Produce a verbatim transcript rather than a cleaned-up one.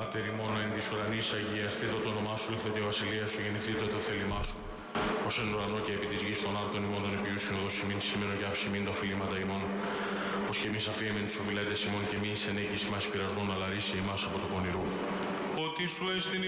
Πάτερ ημών εν της ουρανής αγιαστήτω το όνομά σου, ελθέτω η βασιλεία σου, γεννηθήτω το θέλημά σου. Ως εν ουρανό και επί της γης των άρτων ημών των επιούσιων δώσει μην σήμερα και αυσιμήν τα οφειλήματα ημών. Ως και εμείς αφίεμεν τους οφειλέτες ημών και εμείς εν έγκυση μας πειρασμών, αλλά ρίσε ημάς από το πονηρού. Ότι σου έστειν